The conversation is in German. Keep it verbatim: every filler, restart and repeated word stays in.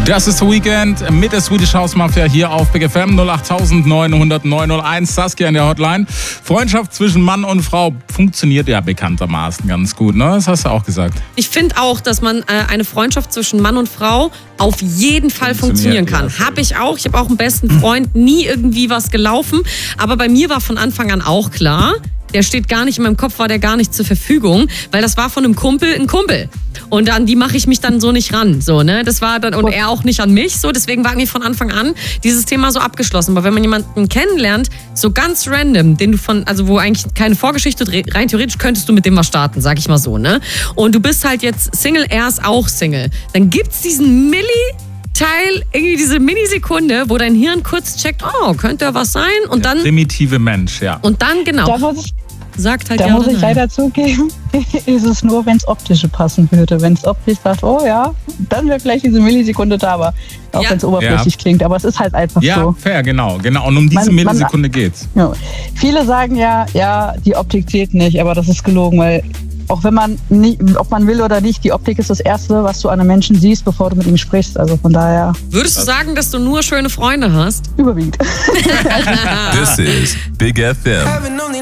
Das ist The Weekend mit der Swedish House Mafia hier auf Big F M null acht neun null null neun null eins. Saskia in der Hotline. Freundschaft zwischen Mann und Frau funktioniert ja bekanntermaßen ganz gut, ne? Das hast du auch gesagt. Ich finde auch, dass man äh, eine Freundschaft zwischen Mann und Frau auf jeden Fall funktionieren kann. Ja. Habe ich auch. Ich habe auch einen besten Freund, nie irgendwie was gelaufen. Aber bei mir war von Anfang an auch klar, der steht gar nicht in meinem Kopf, war der gar nicht zur Verfügung, weil das war von einem Kumpel ein Kumpel. Und an die mache ich mich dann so nicht ran, so, ne? Das war dann, und er auch nicht an mich, so. Deswegen war mir von Anfang an dieses Thema so abgeschlossen. Aber wenn man jemanden kennenlernt, so ganz random, den du von, also wo eigentlich keine Vorgeschichte, rein theoretisch könntest du mit dem was starten, sag ich mal so, ne? Und du bist halt jetzt Single, er ist auch Single. Dann gibt's diesen Milli Teil, irgendwie diese Minisekunde, wo dein Hirn kurz checkt, oh, könnte ja was sein, und Der dann... primitive Mensch, ja. Und dann, genau, Da muss ich, sagt halt da ja muss oder ich nein. leider zugeben, ist es nur, wenn es optische passen würde. Wenn es optisch sagt, oh ja, dann wäre vielleicht diese Millisekunde da, aber auch Ja. wenn es oberflächlich Ja. klingt. Aber es ist halt einfach Ja, so. fair, genau. genau. Und um diese Man- man- Millisekunde geht's. Ja. Viele sagen ja, ja, die Optik zählt nicht, aber das ist gelogen, weil auch wenn man, nie, ob man will oder nicht, die Optik ist das Erste, was du an einem Menschen siehst, bevor du mit ihm sprichst. Also von daher Würdest du sagen, dass du nur schöne Freunde hast? überwiegend. This is Big F M.